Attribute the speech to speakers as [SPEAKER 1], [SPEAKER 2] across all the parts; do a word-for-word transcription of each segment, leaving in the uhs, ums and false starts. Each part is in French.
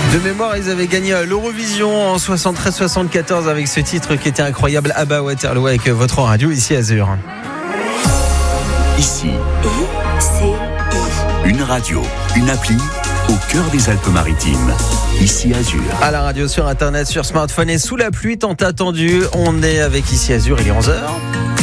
[SPEAKER 1] De mémoire, ils avaient gagné l'Eurovision en soixante-treize soixante-quatorze avec ce titre qui était incroyable, ABBA Waterloo, avec votre radio ici Azur.
[SPEAKER 2] Ici, I C I. Une radio, une appli au cœur des Alpes-Maritimes. Ici Azur.
[SPEAKER 1] À la radio, sur internet, sur smartphone et sous la pluie tant attendue, on est avec Ici Azur, il est onze heures.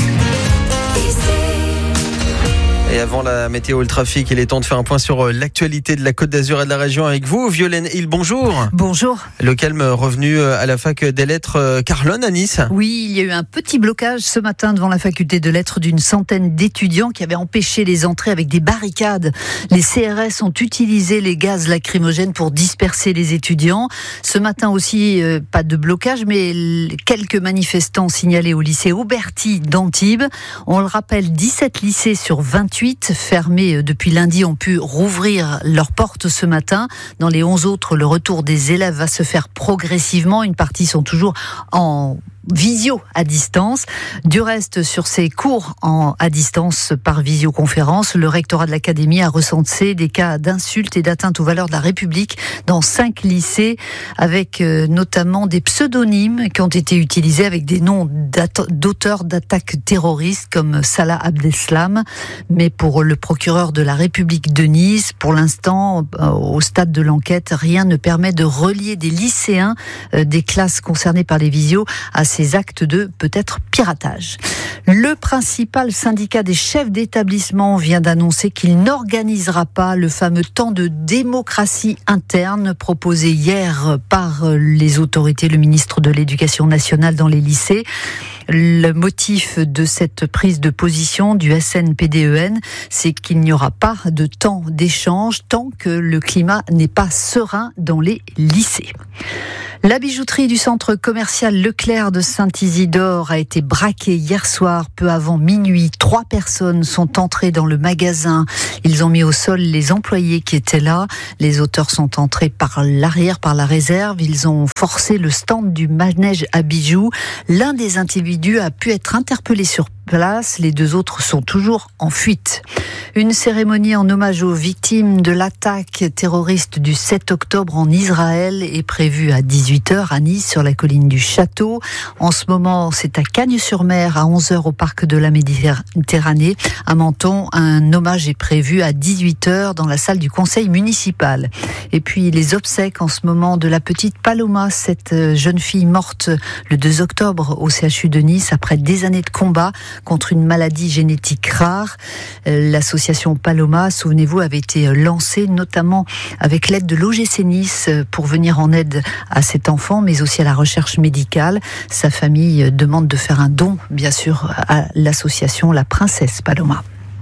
[SPEAKER 1] Et avant la météo, le trafic, il est temps de faire un point sur l'actualité de la Côte d'Azur et de la région avec vous. Violaine Hill, bonjour.
[SPEAKER 3] Bonjour.
[SPEAKER 1] Le calme revenu à la fac des lettres Carlone à Nice.
[SPEAKER 3] Oui, il y a eu un petit blocage ce matin devant la faculté de lettres d'une centaine d'étudiants qui avaient empêché les entrées avec des barricades. Les C R S ont utilisé les gaz lacrymogènes pour disperser les étudiants. Ce matin aussi, euh, pas de blocage, mais quelques manifestants signalés au lycée Auberti d'Antibes. On le rappelle, dix-sept lycées sur vingt-huit fermés depuis lundi ont pu rouvrir leurs portes ce matin. Dans les onze autres, le retour des élèves va se faire progressivement. Une partie sont toujours en visio à distance. Du reste, sur ces cours en, à distance par visioconférence, le rectorat de l'académie a recensé des cas d'insultes et d'atteinte aux valeurs de la République dans cinq lycées, avec euh, notamment des pseudonymes qui ont été utilisés avec des noms d'auteurs d'attaques terroristes comme Salah Abdeslam. Mais pour le procureur de la République de Nice, pour l'instant, euh, au stade de l'enquête, rien ne permet de relier des lycéens euh, des classes concernées par les visios à ces actes de peut-être piratage. Le principal syndicat des chefs d'établissement vient d'annoncer qu'il n'organisera pas le fameux temps de démocratie interne proposé hier par les autorités, le ministre de l'Éducation nationale dans les lycées. Le motif de cette prise de position du S N P D E N, c'est qu'il n'y aura pas de temps d'échange tant que le climat n'est pas serein dans les lycées. La bijouterie du centre commercial Leclerc de Saint-Isidore a été braquée hier soir, peu avant minuit. Trois personnes sont entrées dans le magasin. Ils ont mis au sol les employés qui étaient là. Les auteurs sont entrés par l'arrière, par la réserve. Ils ont forcé le stand du manège à bijoux. L'un des individus a pu être interpellé sur place. Les deux autres sont toujours en fuite. Une cérémonie en hommage aux victimes de l'attaque terroriste du sept octobre en Israël est prévue à dix-huit heures à Nice, sur la colline du Château. En ce moment, c'est à Cagnes-sur-Mer à onze heures au parc de la Méditerranée. À Menton, un hommage est prévu à dix-huit heures dans la salle du conseil municipal. Et puis les obsèques en ce moment de la petite Paloma, cette jeune fille morte le deux octobre au C H U de Nice après des années de combat contre une maladie génétique rare. L'association Paloma, souvenez-vous, avait été lancée notamment avec l'aide de l'O G C Nice pour venir en aide à cet enfant, mais aussi à la recherche médicale. Sa famille demande de faire un don, bien sûr, à l'association La Princesse Paloma.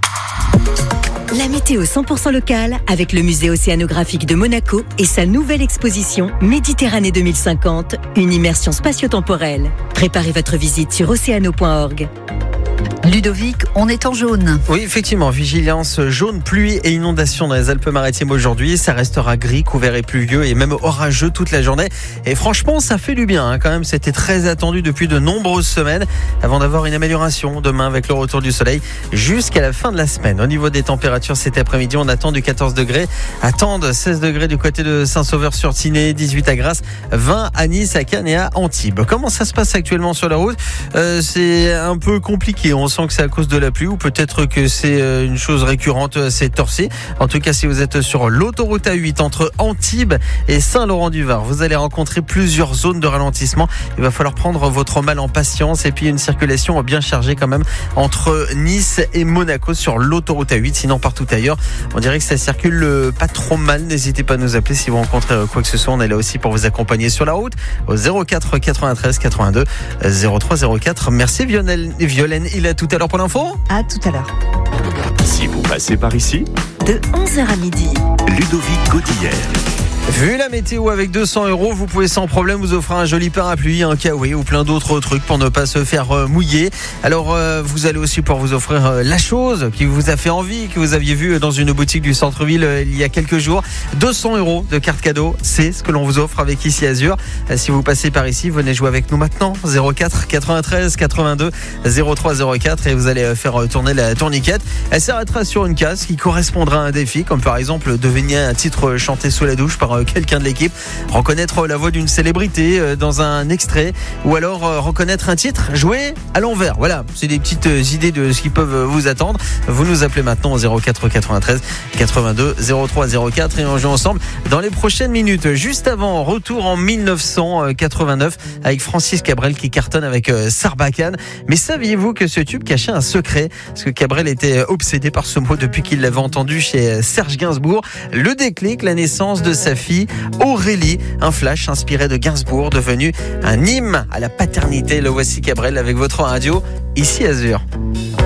[SPEAKER 4] La météo cent pour cent locale avec le musée océanographique de Monaco et sa nouvelle exposition Méditerranée deux mille cinquante, une immersion spatio-temporelle. Préparez votre visite sur océano point org.
[SPEAKER 3] Ludovic, on est en jaune.
[SPEAKER 1] Oui, effectivement, vigilance jaune, pluie et inondation dans les Alpes-Maritimes aujourd'hui. Ça restera gris, couvert et pluvieux et même orageux toute la journée. Et franchement, ça fait du bien hein, quand même. C'était très attendu depuis de nombreuses semaines avant d'avoir une amélioration demain avec le retour du soleil jusqu'à la fin de la semaine. Au niveau des températures, cet après-midi, on attend du quatorze degrés. Attendent seize degrés du côté de Saint-Sauveur-sur-Tinée, dix-huit à Grasse, vingt à Nice, à Cannes et à Antibes. Comment ça se passe actuellement sur la route ? euh, C'est un peu compliqué. On sent que c'est à cause de la pluie ou peut-être que c'est une chose récurrente, c'est torsi. En tout cas, si vous êtes sur l'autoroute A huit entre Antibes et Saint-Laurent-du-Var, vous allez rencontrer plusieurs zones de ralentissement. Il va falloir prendre votre mal en patience et puis une circulation bien chargée quand même entre Nice et Monaco sur l'autoroute A huit. Sinon, partout ailleurs, on dirait que ça circule pas trop mal. N'hésitez pas à nous appeler si vous rencontrez quoi que ce soit. On est là aussi pour vous accompagner sur la route au zéro quatre quatre-vingt-treize quatre-vingt-deux zéro trois zéro quatre. Merci Violaine. Violaine, il a tout à l'heure pour l'info.
[SPEAKER 3] À tout à l'heure.
[SPEAKER 2] Si vous passez par ici,
[SPEAKER 4] de onze heures à midi,
[SPEAKER 2] Ludovic Gaudillère.
[SPEAKER 1] Vu la météo, avec deux cents euros, vous pouvez sans problème vous offrir un joli parapluie, un kawaii ou plein d'autres trucs pour ne pas se faire mouiller. Alors euh, vous allez aussi pouvoir vous offrir euh, la chose qui vous a fait envie, que vous aviez vue dans une boutique du centre-ville euh, il y a quelques jours. deux cents euros de carte cadeau, c'est ce que l'on vous offre avec Ici Azur. Euh, si vous passez par ici, venez jouer avec nous maintenant. zéro quatre quatre-vingt-treize quatre-vingt-deux zéro trois zéro quatre et vous allez faire tourner la tourniquette. Elle s'arrêtera sur une case qui correspondra à un défi, comme par exemple deviner un titre chanté sous la douche par quelqu'un de l'équipe, reconnaître la voix d'une célébrité dans un extrait ou alors reconnaître un titre joué à l'envers. Voilà, c'est des petites idées de ce qui peuvent vous attendre. Vous nous appelez maintenant au zéro quatre quatre-vingt-treize quatre-vingt-deux zéro trois zéro quatre et on joue ensemble dans les prochaines minutes. Juste avant, retour en mille neuf cent quatre-vingt-neuf avec Francis Cabrel qui cartonne avec Sarbacane. Mais saviez-vous que ce tube cachait un secret? Parce que Cabrel était obsédé par ce mot depuis qu'il l'avait entendu chez Serge Gainsbourg. Le déclic, la naissance de sa fille Aurélie, un flash inspiré de Gainsbourg devenu un hymne à la paternité. Le voici Cabrel avec votre radio ici Azur.